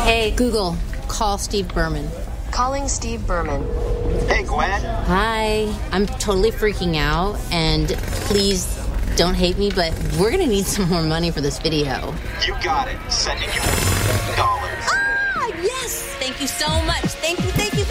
Hey, Google, call Steve Berman. Calling Steve Berman. Hey, Gwen. Hi, I'm totally freaking out, and please don't hate me, but we're gonna need some more money for this video. You got it. Sending you $. Ah, yes! Thank you so much. Thank you.